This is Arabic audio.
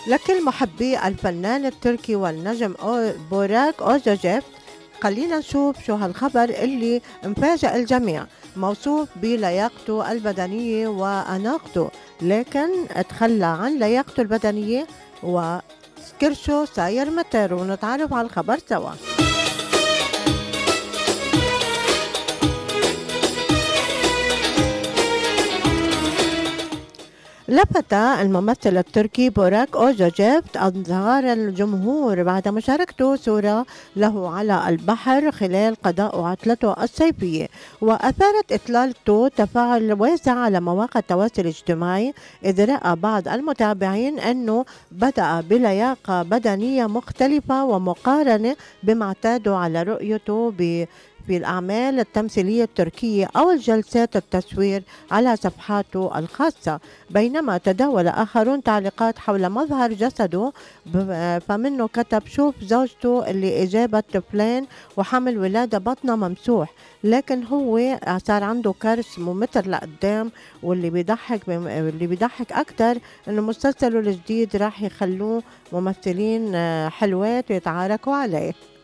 لكل محبي الفنان التركي والنجم بوراك أوزوجيف، خلينا نشوف شو هالخبر اللي مفاجأ الجميع. موصوف بلياقته البدنية وأناقته، لكن تخلى عن لياقته البدنية وكرشه ساير متر. ونتعرف على الخبر سوا. لفت الممثل التركي بوراك أوزوجيف أنظار الجمهور بعد مشاركته صورة له على البحر خلال قضاء عطلته الصيفية، وأثارت إطلالته تفاعل واسع على مواقع التواصل الاجتماعي، إذ رأى بعض المتابعين أنه بدأ بلياقة بدنية مختلفة ومقارنة بما اعتادوا على رؤيته في الأعمال التمثيلية التركية أو الجلسات التصوير على صفحاته الخاصة. بينما تداول آخرون تعليقات حول مظهر جسده، فمنه كتب: شوف زوجته اللي إجابة طفلين وحمل ولادة بطنها ممسوح، لكن هو صار عنده كرش ممتر لقدام. واللي بيضحك أكتر إنه مسلسله الجديد راح يخلوه ممثلين حلوات ويتعاركوا عليه.